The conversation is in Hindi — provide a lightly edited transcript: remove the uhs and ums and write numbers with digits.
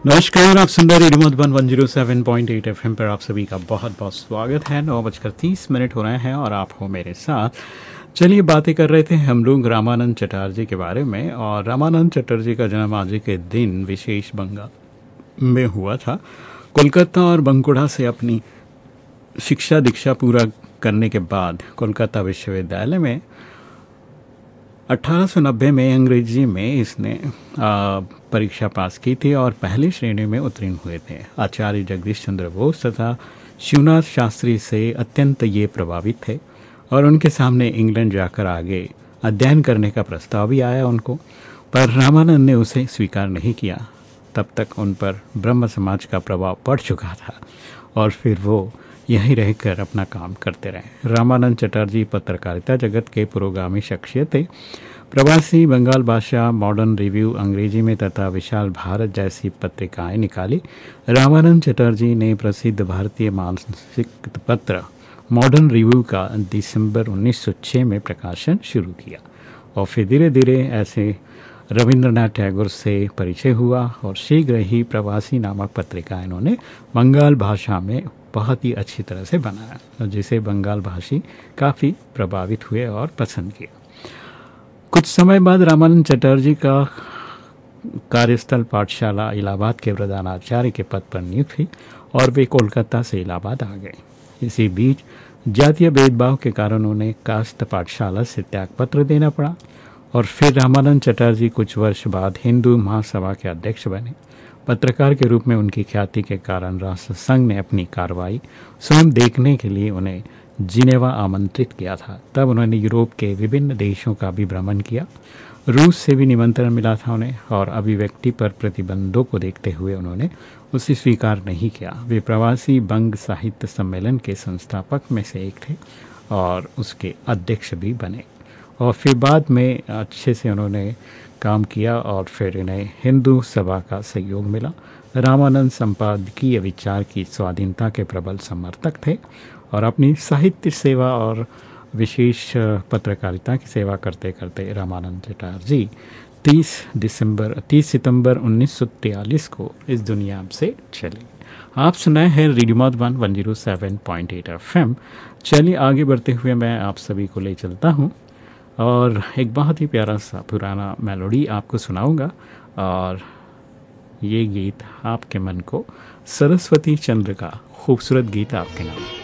नमस्कार, आप सुन रहे रेडियो मधुबन 107.8 एफएम पर आप सभी का बहुत बहुत स्वागत है। 9:30 हो रहे हैं और आप हो मेरे साथ। चलिए, बातें कर रहे थे हम लोग रामानंद चटर्जी के बारे में। और रामानंद चटर्जी का जन्म आज के दिन विशेष बंगाल में हुआ था। कोलकाता और बंकुड़ा से अपनी शिक्षा दीक्षा पूरा करने के बाद कोलकाता विश्वविद्यालय में 1890 में अंग्रेजी में इसने परीक्षा पास की थी और पहली श्रेणी में उत्तीर्ण हुए थे। आचार्य जगदीश चंद्र बोस तथा शिवनाथ शास्त्री से अत्यंत ये प्रभावित थे और उनके सामने इंग्लैंड जाकर आगे अध्ययन करने का प्रस्ताव भी आया उनको, पर रामानंद ने उसे स्वीकार नहीं किया। तब तक उन पर ब्रह्म समाज का प्रभाव पड़ चुका था और फिर वो यहीं रहकर अपना काम करते रहे। रामानंद चटर्जी पत्रकारिता जगत के पुरोगामी शख्सियत थे। प्रवासी बंगाल भाषा, मॉडर्न रिव्यू अंग्रेजी में तथा विशाल भारत जैसी पत्रिकाएं निकाली। रामानंद चटर्जी ने प्रसिद्ध भारतीय मासिक पत्र मॉडर्न रिव्यू का दिसंबर 1906 में प्रकाशन शुरू किया और फिर धीरे धीरे ऐसे रविंद्रनाथ टैगोर से परिचय हुआ और शीघ्र ही प्रवासी नामक पत्रिका इन्होंने बंगाल भाषा में बहुत ही अच्छी तरह से बनाया, जिसे बंगाल भाषी काफ़ी प्रभावित हुए और पसंद किया। कुछ समय बाद रामानंद चटर्जी का कार्यस्थल पाठशाला इलाहाबाद के प्रधानाचार्य के पद पर नियुक्त हुई और वे कोलकाता से इलाहाबाद आ गए। इसी बीच जातीय भेदभाव के कारण उन्हें कास्ट पाठशाला से त्यागपत्र देना पड़ा और फिर रामानंद चटर्जी कुछ वर्ष बाद हिंदू महासभा के अध्यक्ष बने। पत्रकार के रूप में उनकी ख्याति के कारण राष्ट्र संघ ने अपनी कार्रवाई स्वयं देखने के लिए उन्हें जिनेवा आमंत्रित किया था। तब उन्होंने यूरोप के विभिन्न देशों का भी भ्रमण किया। रूस से भी निमंत्रण मिला था उन्हें और अभिव्यक्ति पर प्रतिबंधों को देखते हुए उन्होंने उसे स्वीकार नहीं किया। वे प्रवासी बंग साहित्य सम्मेलन के संस्थापक में से एक थे और उसके अध्यक्ष भी बने और फिर बाद में अच्छे से उन्होंने काम किया और फिर इन्हें हिंदू सभा का सहयोग मिला। रामानंद संपादकीय विचार की स्वाधीनता के प्रबल समर्थक थे और अपनी साहित्य सेवा और विशेष पत्रकारिता की सेवा करते करते रामानंद चटर्जी 30 सितंबर 1943 को इस दुनिया से चले। आप सुनाए हैं रेडियो मधुबन 107.8 एफएम। चलिए आगे बढ़ते हुए मैं आप सभी को ले चलता हूँ और एक बहुत ही प्यारा सा पुराना मेलोडी आपको सुनाऊंगा और ये गीत आपके मन को सरस्वती चंद्र का खूबसूरत गीत आपके नाम।